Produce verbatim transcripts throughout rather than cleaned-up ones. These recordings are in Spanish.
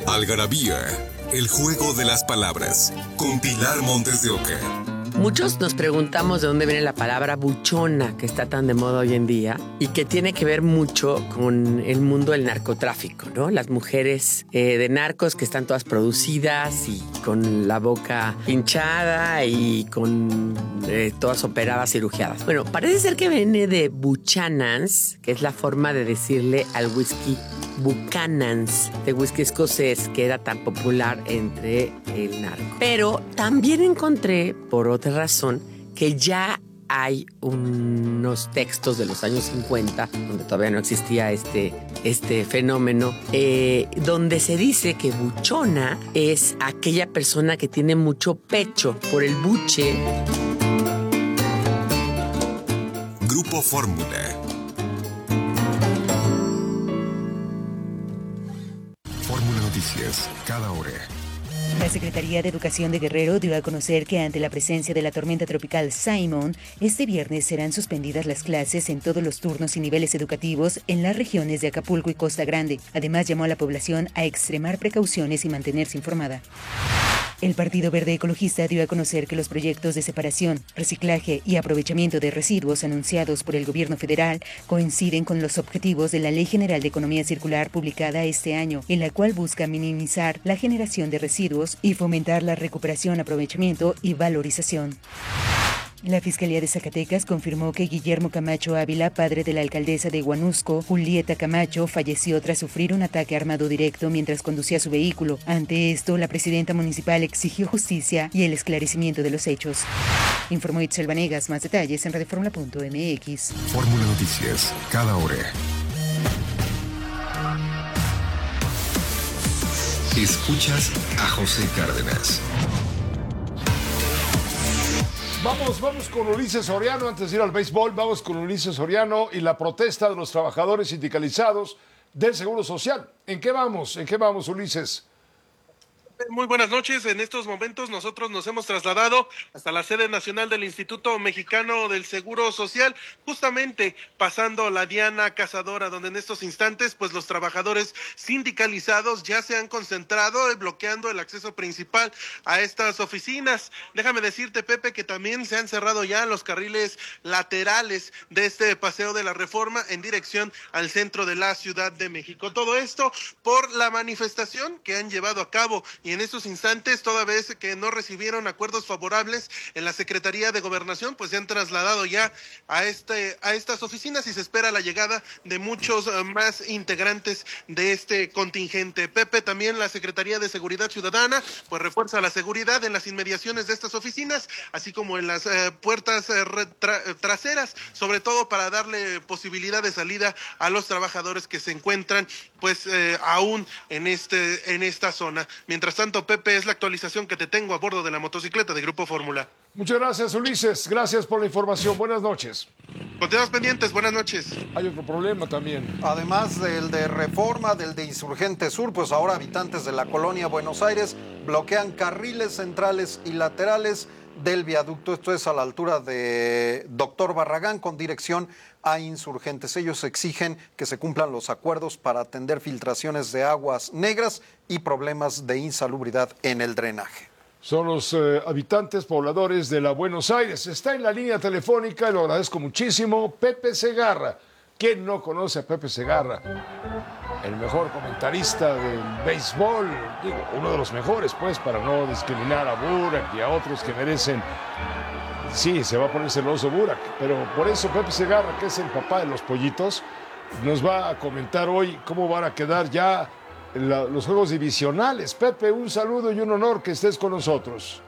Algarabía, el juego de las palabras, con Pilar Montes de Oca. Muchos nos preguntamos de dónde viene la palabra buchona, que está tan de moda hoy en día, y que tiene que ver mucho con el mundo del narcotráfico, ¿no? Las mujeres eh, de narcos que están todas producidas y con la boca hinchada y con eh, todas operadas, cirugiadas. Bueno, parece ser que viene de Buchanan's, que es la forma de decirle al whisky Buchanan's, de whisky escocés, que era tan popular entre el narco. Pero también encontré, por otra razón, que ya hay unos textos de los años cincuenta, donde todavía no existía este, este fenómeno, eh, donde se dice que buchona es aquella persona que tiene mucho pecho por el buche. Grupo Fórmula. Fórmula Noticias, cada hora. La Secretaría de Educación de Guerrero dio a conocer que ante la presencia de la tormenta tropical Simon, este viernes serán suspendidas las clases en todos los turnos y niveles educativos en las regiones de Acapulco y Costa Grande. Además, llamó a la población a extremar precauciones y mantenerse informada. El Partido Verde Ecologista dio a conocer que los proyectos de separación, reciclaje y aprovechamiento de residuos anunciados por el gobierno federal coinciden con los objetivos de la Ley General de Economía Circular publicada este año, en la cual busca minimizar la generación de residuos y fomentar la recuperación, aprovechamiento y valorización. La Fiscalía de Zacatecas confirmó que Guillermo Camacho Ávila, padre de la alcaldesa de Huanusco, Julieta Camacho, falleció tras sufrir un ataque armado directo mientras conducía su vehículo. Ante esto, la presidenta municipal exigió justicia y el esclarecimiento de los hechos. Informó Itzel Vanegas. Más detalles en radioformula punto m x. Fórmula Noticias, cada hora. Escuchas a José Cárdenas. Vamos, vamos con Ulises Soriano, antes de ir al béisbol, vamos con Ulises Soriano y la protesta de los trabajadores sindicalizados del Seguro Social. ¿En qué vamos? ¿En qué vamos, Ulises? Muy buenas noches. En estos momentos nosotros nos hemos trasladado hasta la sede nacional del Instituto Mexicano del Seguro Social, justamente pasando la Diana Cazadora, donde en estos instantes pues los trabajadores sindicalizados ya se han concentrado bloqueando el acceso principal a estas oficinas. Déjame decirte, Pepe, que también se han cerrado ya los carriles laterales de este Paseo de la Reforma en dirección al centro de la Ciudad de México. Todo esto por la manifestación que han llevado a cabo. Y en estos instantes, toda vez que no recibieron acuerdos favorables en la Secretaría de Gobernación, pues se han trasladado ya a este a estas oficinas y se espera la llegada de muchos uh, más integrantes de este contingente. Pepe, también la Secretaría de Seguridad Ciudadana pues refuerza la seguridad en las inmediaciones de estas oficinas, así como en las uh, puertas uh, tra traseras, sobre todo para darle posibilidad de salida a los trabajadores que se encuentran pues eh, aún en este en esta zona. Mientras tanto, Pepe, es la actualización que te tengo a bordo de la motocicleta de Grupo Fórmula. Muchas gracias, Ulises. Gracias por la información. Buenas noches. Continuamos pendientes. Buenas noches. Hay otro problema también. Además del de Reforma, del de Insurgente Sur, pues ahora habitantes de la colonia Buenos Aires bloquean carriles centrales y laterales del viaducto. Esto es a la altura de Doctor Barragán con dirección a Insurgentes. Ellos exigen que se cumplan los acuerdos para atender filtraciones de aguas negras y problemas de insalubridad en el drenaje. Son los eh, habitantes pobladores de la Buenos Aires. Está en la línea telefónica, y lo agradezco muchísimo, Pepe Segarra. ¿Quién no conoce a Pepe Segarra? El mejor comentarista del béisbol, digo, uno de los mejores, pues, para no discriminar a Burak y a otros que merecen. Sí, se va a poner celoso Burak, pero por eso Pepe Segarra, que es el papá de los pollitos, nos va a comentar hoy cómo van a quedar ya la, los juegos divisionales. Pepe, un saludo y un honor que estés con nosotros.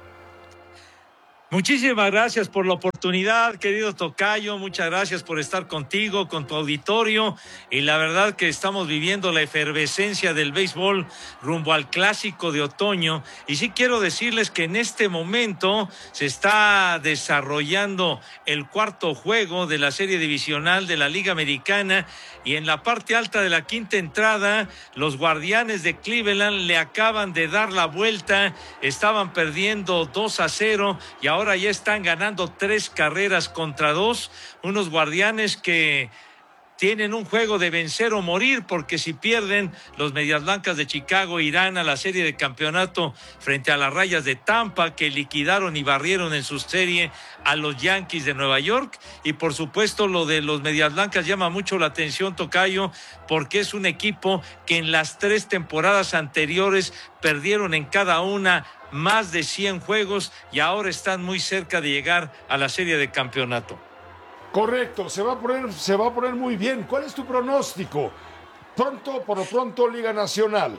Muchísimas gracias por la oportunidad, querido tocayo, muchas gracias por estar contigo, con tu auditorio, y la verdad que estamos viviendo la efervescencia del béisbol rumbo al clásico de otoño, y sí quiero decirles que en este momento se está desarrollando el cuarto juego de la serie divisional de la Liga Americana, y en la parte alta de la quinta entrada, los Guardianes de Cleveland le acaban de dar la vuelta, estaban perdiendo dos a cero, y ahora Ahora ya están ganando tres carreras contra dos, unos Guardianes que tienen un juego de vencer o morir, porque si pierden, los Medias Blancas de Chicago irán a la serie de campeonato frente a las Rayas de Tampa, que liquidaron y barrieron en su serie a los Yankees de Nueva York. Y por supuesto lo de los Medias Blancas llama mucho la atención, tocayo, porque es un equipo que en las tres temporadas anteriores perdieron en cada una más de cien juegos y ahora están muy cerca de llegar a la serie de campeonato. Correcto, se va a poner, se va a poner muy bien. ¿Cuál es tu pronóstico? Pronto, por lo pronto, Liga Nacional.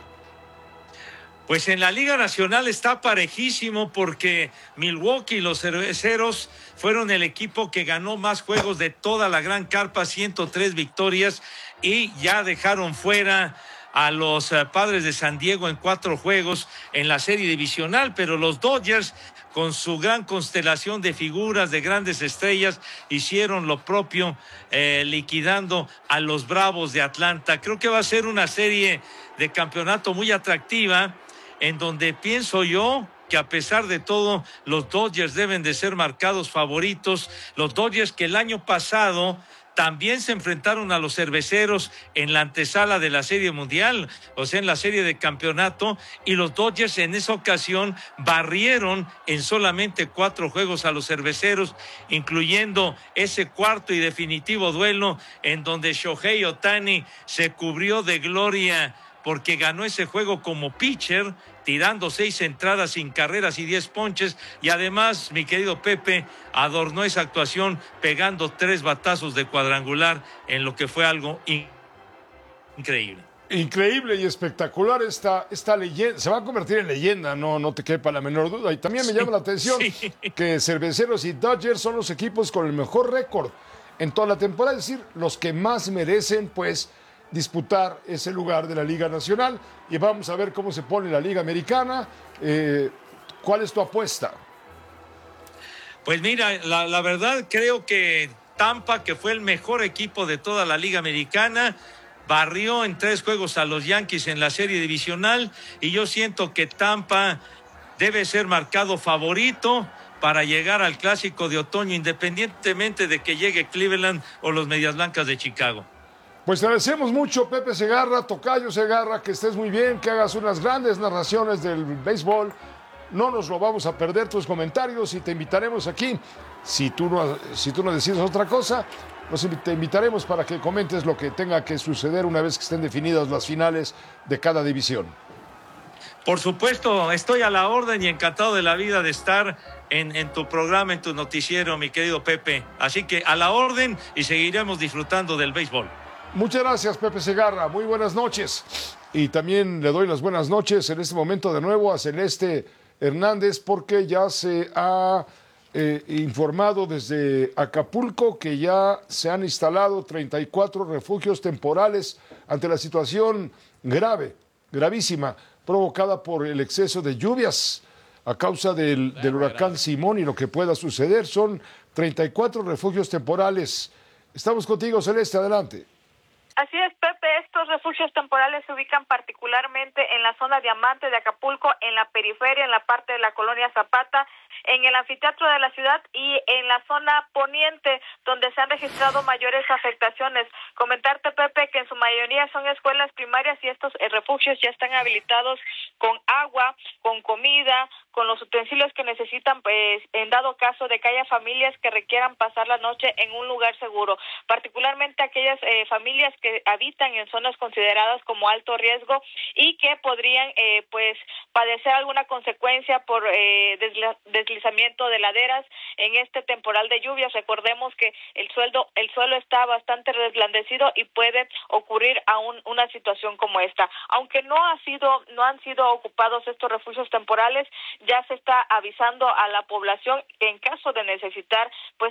Pues en la Liga Nacional está parejísimo, porque Milwaukee y los Cerveceros fueron el equipo que ganó más juegos de toda la gran carpa, ciento tres victorias, y ya dejaron fuera a los uh, Padres de San Diego en cuatro juegos en la serie divisional, pero los Dodgers, con su gran constelación de figuras, de grandes estrellas, hicieron lo propio, eh, liquidando a los Bravos de Atlanta. Creo que va a ser una serie de campeonato muy atractiva, en donde pienso yo que a pesar de todo, los Dodgers deben de ser marcados favoritos. Los Dodgers que el año pasado también se enfrentaron a los Cerveceros en la antesala de la Serie Mundial, o sea, en la serie de campeonato, y los Dodgers en esa ocasión barrieron en solamente cuatro juegos a los Cerveceros, incluyendo ese cuarto y definitivo duelo en donde Shohei Ohtani se cubrió de gloria porque ganó ese juego como pitcher, tirando seis entradas sin carreras y diez ponches, y además, mi querido Pepe, adornó esa actuación pegando tres batazos de cuadrangular, en lo que fue algo in- increíble. Increíble y espectacular esta, esta leyenda. Se va a convertir en leyenda, no, no te quepa la menor duda. Y también me Sí, llama la atención sí. que Cerveceros y Dodgers son los equipos con el mejor récord en toda la temporada, es decir, los que más merecen, pues, disputar ese lugar de la Liga Nacional. Y vamos a ver cómo se pone la Liga Americana. Eh, ¿Cuál es tu apuesta? Pues mira, la, la verdad creo que Tampa, que fue el mejor equipo de toda la Liga Americana, barrió en tres juegos a los Yankees en la serie divisional, y yo siento que Tampa debe ser marcado favorito para llegar al Clásico de Otoño, independientemente de que llegue Cleveland o los Medias Blancas de Chicago. Pues te agradecemos mucho, Pepe Segarra, tocayo Segarra, que estés muy bien, que hagas unas grandes narraciones del béisbol. No nos lo vamos a perder tus comentarios y te invitaremos aquí. Si tú no, si tú no decides otra cosa, nos te invitaremos para que comentes lo que tenga que suceder una vez que estén definidas las finales de cada división. Por supuesto, estoy a la orden y encantado de la vida de estar en, en tu programa, en tu noticiero, mi querido Pepe. Así que a la orden, y seguiremos disfrutando del béisbol. Muchas gracias, Pepe Segarra. Muy buenas noches. Y también le doy las buenas noches en este momento de nuevo a Celeste Hernández, porque ya se ha eh, informado desde Acapulco que ya se han instalado treinta y cuatro refugios temporales ante la situación grave, gravísima, provocada por el exceso de lluvias a causa del, del huracán Simón y lo que pueda suceder. Son treinta y cuatro refugios temporales. Estamos contigo, Celeste, adelante. Así es, Pepe, estos refugios temporales se ubican particularmente en la zona Diamante de Acapulco, en la periferia, en la parte de la colonia Zapata, en el anfiteatro de la ciudad y en la zona poniente, donde se han registrado mayores afectaciones. Comentarte, Pepe, que en su mayoría son escuelas primarias y estos eh, refugios ya están habilitados con agua, con comida, con los utensilios que necesitan, pues, en dado caso de que haya familias que requieran pasar la noche en un lugar seguro, particularmente aquellas eh, familias que habitan en zonas consideradas como alto riesgo y que podrían, eh, pues, padecer alguna consecuencia por eh, desla- deslizamiento de laderas en este temporal de lluvias. Recordemos que el suelo, el suelo está bastante reblandecido y puede ocurrir aún una situación como esta. Aunque no ha sido, no han sido ocupados estos refugios temporales, ya se está avisando a la población que en caso de necesitar, pues,